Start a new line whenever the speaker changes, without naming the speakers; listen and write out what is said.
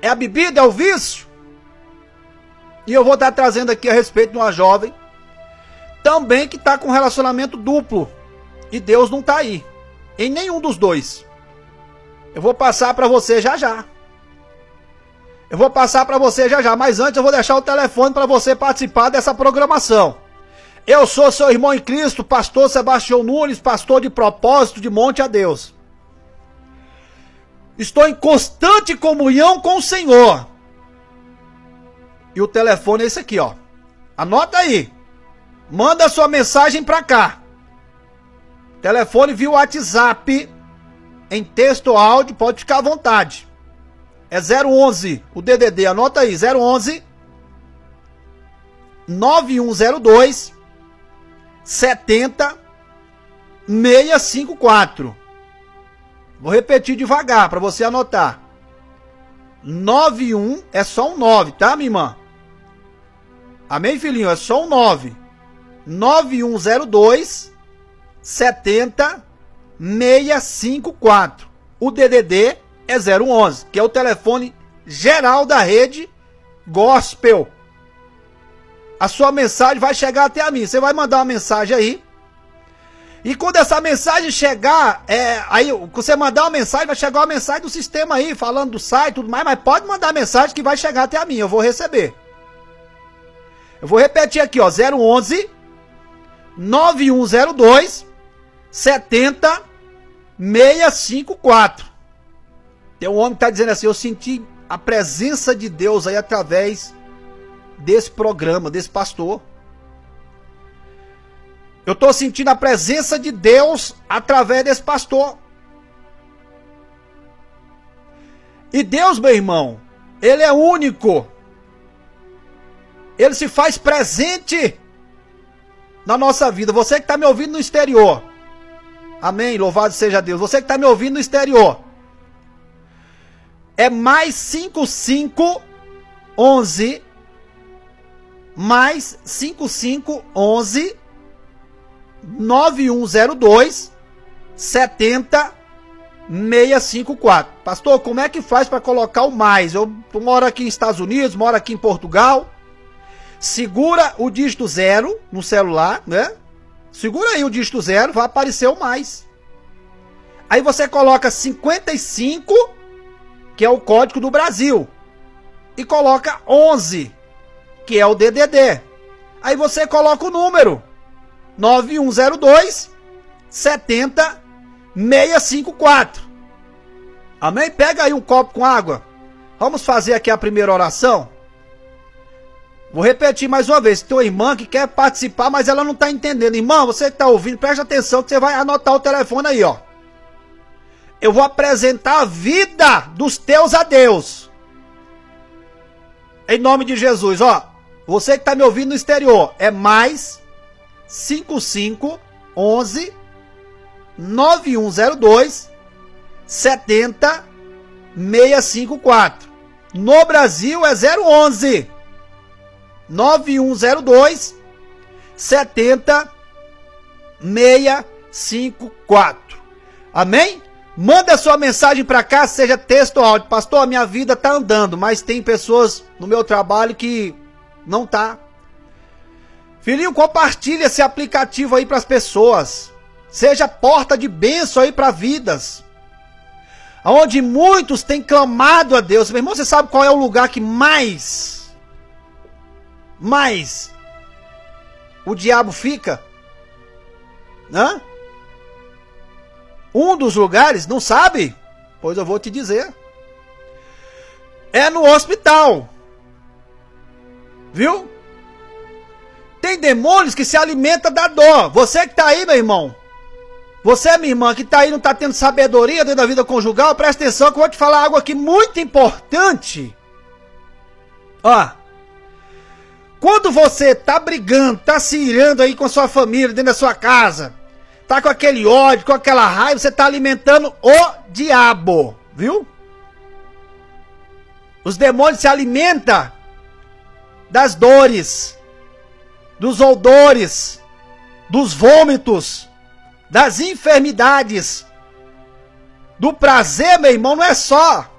É a bebida? É o vício? E eu vou estar trazendo aqui a respeito de uma jovem também que está com um relacionamento duplo. E Deus não está aí. Em nenhum dos dois. Eu vou passar para você já já. Mas antes eu vou deixar o telefone para você participar dessa programação. Eu sou seu irmão em Cristo, pastor Sebastião Nunes, pastor de propósito de Monte a Deus. Estou em constante comunhão com o Senhor. E o telefone é esse aqui, ó. Anota aí. Manda sua mensagem para cá. Telefone via WhatsApp, em texto ou áudio, pode ficar à vontade. É 011, o DDD, anota aí, 011 9102 70 654. Vou repetir devagar para você anotar. 91 é só um 9, tá, minha irmã? Amém, filhinho? É só um 9. 9102 70 654. O DDD é 011, que é o telefone geral da rede Gospel. A sua mensagem vai chegar até a mim. Você vai mandar uma mensagem aí. E quando essa mensagem chegar, aí você mandar uma mensagem, vai chegar uma mensagem do sistema aí, falando do site e tudo mais, mas pode mandar mensagem que vai chegar até a mim, eu vou receber. Eu vou repetir aqui, ó, 011 9102 70 654. Tem um homem que tá dizendo assim: eu senti a presença de Deus aí através desse programa, desse pastor. Eu tô sentindo a presença de Deus através desse pastor. E Deus, meu irmão, Ele é único. Ele se faz presente na nossa vida. Você que está me ouvindo no exterior. Amém, louvado seja Deus. Você que está me ouvindo no exterior. É mais 5511 mais 5511 9102 70 654. Pastor, como é que faz para colocar o mais? Eu moro aqui nos Estados Unidos, moro aqui em Portugal. Segura o dígito 0 no celular, né? Segura aí o dígito 0, vai aparecer o mais. Aí você coloca 55, que é o código do Brasil. E coloca 11, que é o DDD. Aí você coloca o número 9102 70 654. Amém? Pega aí um copo com água. Vamos fazer aqui a primeira oração. Vou repetir mais uma vez. Tem uma irmã que quer participar, mas ela não está entendendo. Irmã, você que está ouvindo, preste atenção que você vai anotar o telefone aí, ó. Eu vou apresentar a vida dos teus a Deus. Em nome de Jesus, ó. Você que está me ouvindo no exterior, é mais 5511 9102 70 654. No Brasil é 011 9102 70 654. Amém? Manda sua mensagem para cá, seja texto ou áudio. Pastor, a minha vida tá andando, mas tem pessoas no meu trabalho que não tá. Filhinho, compartilha esse aplicativo aí para as pessoas. Seja porta de bênção aí para vidas. Onde muitos têm clamado a Deus. Meu irmão, você sabe qual é o lugar que mais o diabo fica? Hã? Um dos lugares, não sabe? Pois eu vou te dizer. É no hospital. Viu? Tem demônios que se alimentam da dor. Você que tá aí, meu irmão. Você, minha irmã, que tá aí, não tá tendo sabedoria dentro da vida conjugal, presta atenção que eu vou te falar algo aqui muito importante. Ó. Quando você tá brigando, tá se irando aí com a sua família, dentro da sua casa, tá com aquele ódio, com aquela raiva, você tá alimentando o diabo, viu? Os demônios se alimentam das dores, dos odores, dos vômitos, das enfermidades. Do prazer, meu irmão, não é só